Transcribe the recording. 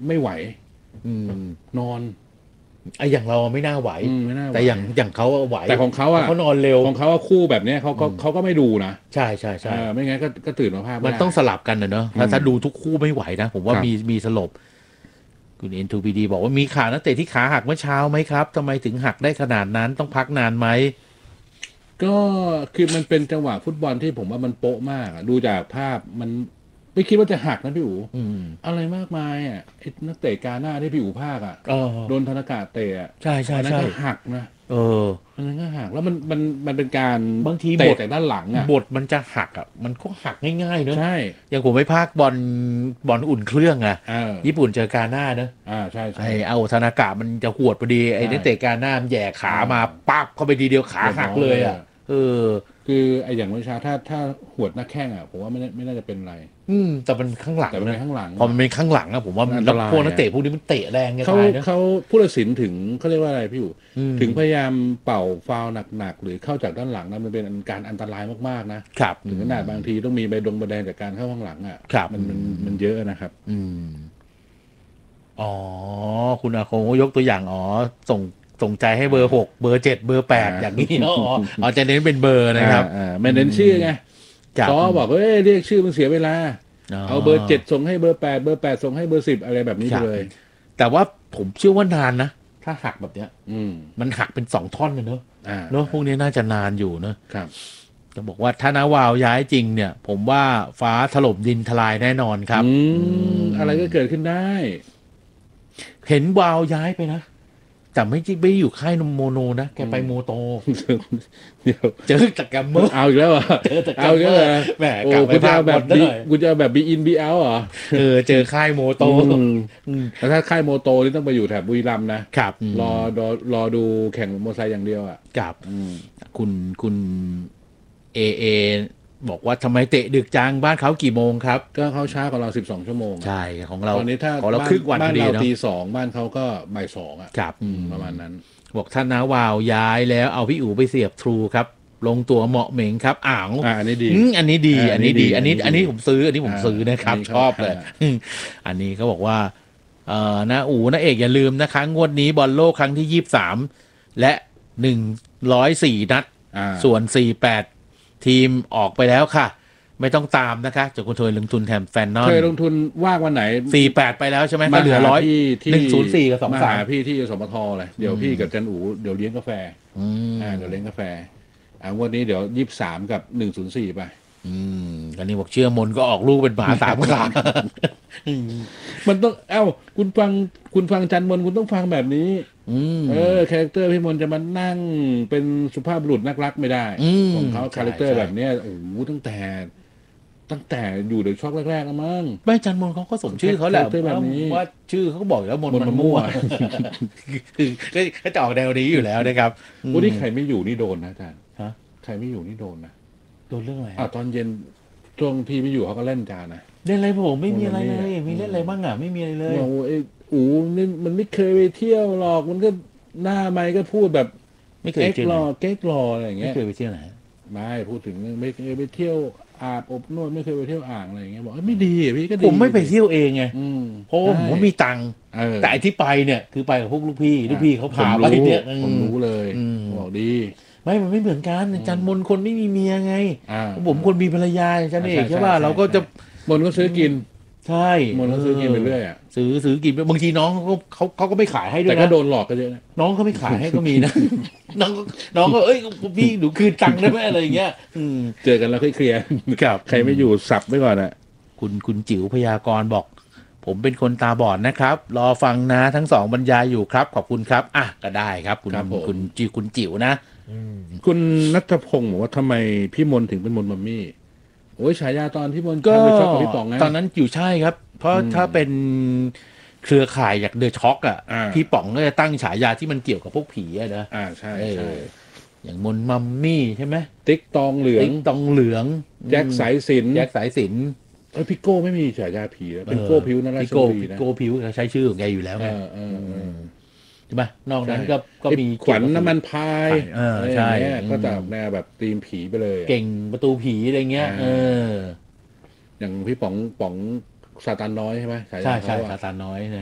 ไม่ไหว นอนไอ้อย่างเราไม่น่าไหวไม่น่าไหวแต่อย่างเขาไหวแต่ของเขาอะเขานอนเร็วของเขาคู่แบบเนี้ยเขาก็ไม่ดูนะใช่ใช่ใช่ไม่งั้นก็ตื่นมาภาพมันต้องสลับกันเนอะถ้าดูทุกคู่ไม่ไหวนะผมว่ามีสลบคุณ N2PD บอกว่ามีข่าวนักเตะที่ขาหักเมื่อเช้าไหมครับทำไมถึงหักได้ขนาดนั้นต้องพักนานไหมก็คือมันเป็นจังหวะฟุตบอลที่ผมว่ามันโป๊ะมากอะดูจากภาพมันไม่คิดว่าจะหักนะพี่อู๋อะไรมากมายอ่ะไอ้นักเตะกาหน้าที่พี่อู๋ภาคอ่ะโดนธนากาเตะใช่ใช่ใช่ก็หักนะมันก็หักแล้วมันเป็นการบางทีเตะแต่ด้านหลังอ่ะบทมันจะหักอ่ะมันก็หักง่ายๆเนอะใช่อย่างผมไปภาคบอลอุ่นเครื่องอ่ะญี่ปุ่นเจอกาหน้าเนอะใช่ใช่ไอเอาธนากามันจะหวดพอดีไอ้นักเตะกาหน้ามันแย่ขามาปั๊บเข้าไปทีเดียวขาหักเลยอ่ะคือไอ้อย่างวิชาถ้าหวดหน้าแข้งอ่ะผมว่าไม่น่าจะเป็นไรแต่มันข้างหลังแต่เป็นข้างหลังพอมันเป็นข้างหลังอะผมว่าแล้วพวกนักเตะพวกนี้มันเตะแรงกันไปนะเขาผู้ตัดสินถึงเขาเรียกว่าอะไรพี่อยู่ถึงพยายามเป่าฟาวล์หนักๆหรือเข้าจากด้านหลังนะมันเป็นการอันตรายมากๆนะครับถึงขนาดบางทีต้องมีใบแดงจากการเข้าข้างหลังอ่ะมันเยอะนะครับอ๋อคุณอาคงยกตัวอย่างส่งใจให้เบอร์6เบอร์7เบอร์8อย่างนี้อ๋อจะเน้นเป็นเบอร์นะครับไม่เน้นชื่อไงก็บอกเรียกชื่อมันเสียเวลาเอาเบอร์7ส่งให้เบอร์8เบอร์8ส่งให้เบอร์10อะไรแบบนี้เลยแต่ว่าผมเชื่อว่านานนะถ้าหักแบบเนี้ยมันหักเป็น2ท่อนเลยเนอะพวกนี้น่าจะนานอยู่เนอะจะบอกว่าถ้านาวาวย้ายจริงเนี่ยผมว่าฟ้าถล่มดินทลายแน่นอนครับอะไรก็เกิดขึ้นได้เห็นวาวย้ายไปนะแต่ไม่อยู่ค่ายนมโมโนนะแกไปโมโตเดี๋ยวเจอตะกัมเมอร์เอาอีกแล้วเหรอเจอตะกัมเมอร์แหมกลับไปภาคแบบกูจะแบบบีอินบีเอาเหรอเจอค่ายโมโตแล้วถ้าค่ายโมโตนี่ต้องไปอยู่แถบบุรีรัมย์นะครับรอดูแข่งมอเตอร์ไซค์อย่างเดียวอ่ะกับคุณเอบอกว่าทำไมเตะดึกจังบ้านเขากี่โมงครับก็เขาช้ากว่าเรา12 ชั่วโมงใช่ของเราตอนนี้ถ้าของเราครึ่งวันบ้านเราตี 2บ้านเขาก็บ่าย 2อ่ะประมาณนั้นบอกท่านน้าวาวย้ายแล้วเอาพี่อู๋ไปเสียบทรูครับลงตัวเหมาะเหม่งครับอันนี้ดีอันนี้ดีอันนี้ผมซื้อนะครับชอบเลยอันนี้เขาบอกว่านะอู๋นะเอกอย่าลืมนะคะงวดนี้บอลโลกครั้งที่23และ104นัดส่วน48ทีมออกไปแล้วค่ะไม่ต้องตามนะคะจะคุณเคยลงทุนแถมแฟนนอนเคยลงทุนว่างวันไหน 48ไปแล้วใช่ไหมก็เหลือ104กับ 23มาหาพี่ที่สมทเลยเดี๋ยวพี่กับจันอูเดี๋ยวเลี้ยงกาแฟเดี๋ยวเลี้ยงกาแฟวันนี้เดี๋ยว23กับ104ไปกันนี้บอกเชื่อมนก็ออกลูกเป็นหมา3ขามันต้องคุณฟังจันมนคุณต้องฟังแบบนี้คาแรคเตอร์พี่มนจะมานั่งเป็นสุภาพบุรุษนักรักไม่ได้ของเขาคาแรคเตอร์แบบนี้โอ้โหตั้งแต่อยู่เดี๋ยวช็อกแรกๆแล้วมั้งไม่จันมนเขาก็สมชื่อเขาแหละว่าชื่อเขาก็บอกแล้วมนมันมั่วคือก็จะออกแนวนี้อยู่แล้วนะครับวันนี้ใครไม่อยู่นี่โดนนะอาจารย์ใครไม่อยู่นี่โดนนะโดนเรื่องอะไรตอนเย็นช่วงพี่ไม่อยู่เขาก็เล่นจานนะเล่นอะไรผมไม่มีอะไรเลยมีเล่นอะไรบ้างไม่มีอะไรเลยนี่มันไม่เคยไปเที่ยวหรอกมันก็หน้าไมค์ก็พูดแบบไม่เคยเก๊กรออะไรอย่างเงี้ยไม่เคยไปเที่ยวไหนไม่พูดถึงไม่เคยไปเที่ยวอาบอบนวดไม่เคยไปเที่ยวอ่างอะไรอย่างเงี้ยบอกไม่ดีพี่ก็ดีผมไม่ไปเที่ยวเองไงเพราะผมมีตังค์แต่ที่ไปเนี่ยคือไปกับพวกลูกพี่เขาพาไปเนี่ยผมรู้เลยบอกดีมันไม่เหมือนกันจันมนคนไม่มีเมียไงผมคนมีภรรยาจันเอกใช่ป่ะเราก็จะมนก็ซื้อกินใช่มนก็ซื้อกินไปเรื่อยซื้อกินบางทีน้องเขาก็ไม่ขายให้ด้วยนะแต่ก็โดนหลอกกันเยอะนะน้องเขาไม่ขายให้ก็มีนะน้องก็พี่หนูคืนตังค์ได้ไหมอะไรอย่างเงี้ยเจอกันแล้วค่อยเคลียร์ใครไม่อยู่สับไว้ก่อนอ่ะคุณจิ๋วพยากรณ์บอกผมเป็นคนตาบอดนะครับรอฟังนะทั้ง2บรรยายอยู่ครับขอบคุณครับก็ได้ครับคุณจิ๋วนะคุณณัฐพงศ์บอกว่าทำไมพี่มนถึงเป็นมนมัมมี่โอ้ยฉายาตอนพี่มนก็ชอบกับพี่ป๋องไงตอนนั้นอยู่ใช่ครับเพราะถ้าเป็นเครือข่ายจากเดอะช็อคพี่ป๋องก็จะตั้งฉายาที่มันเกี่ยวกับพวกผีนะใช่อย่างมนมัมมี่ใช่ไหมติ๊กตองเหลืองแจ็คสายสิญพี่โก้ไม่มีฉายาผีแล้วเป็นโก้พิวนั่นแหละพี่โก้พิวใช้ชื่อของแกอยู่แล้วไงใช่ไหมนอกนั้นก็มีขวัญน้ำมันพายใช่ก็จะแนวแบบธีมผีไปเลยเก่งประตูผีอะไรเงี้ยอย่างพี่ป๋องซาตานน้อยใช่ไหมใช่ซาตานน้อย